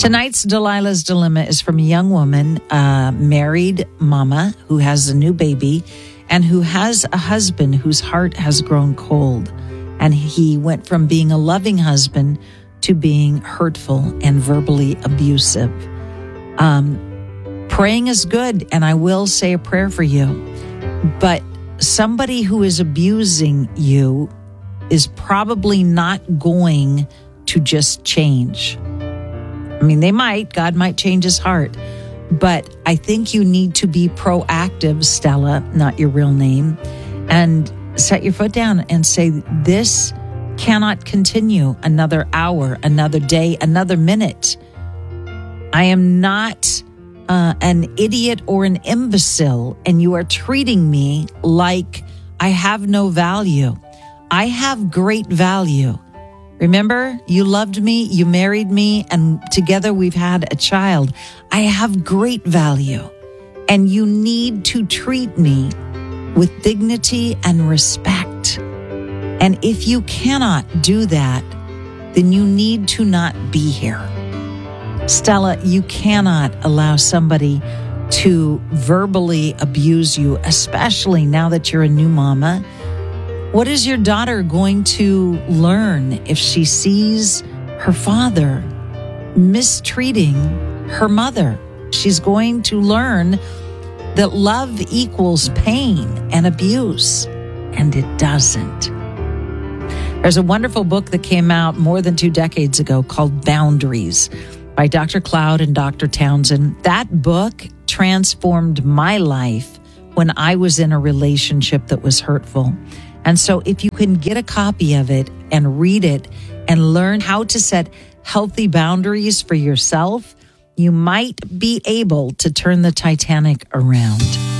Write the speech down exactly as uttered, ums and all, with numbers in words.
Tonight's Delilah's Dilemma is from a young woman, a married mama who has a new baby and who has a husband whose heart has grown cold. And he went from being a loving husband to being hurtful and verbally abusive. Um, praying is good, and I will say a prayer for you. But somebody who is abusing you is probably not going to just change. I mean, they might. God might change his heart. But I think you need to be proactive, Stella, not your real name, and set your foot down and say, this cannot continue another hour, another day, another minute. I am not uh, an idiot or an imbecile, and you are treating me like I have no value. I have great value. Remember, you loved me, you married me, and together we've had a child. I have great value, and you need to treat me with dignity and respect. And if you cannot do that, then you need to not be here. Stella, you cannot allow somebody to verbally abuse you, especially now that you're a new mama. What is your daughter going to learn if she sees her father mistreating her mother? She's going to learn that love equals pain and abuse, and it doesn't. There's a wonderful book that came out more than two decades ago called Boundaries by Doctor Cloud and Doctor Townsend. That book transformed my life when I was in a relationship that was hurtful. And so if you can get a copy of it and read it and learn how to set healthy boundaries for yourself, you might be able to turn the Titanic around.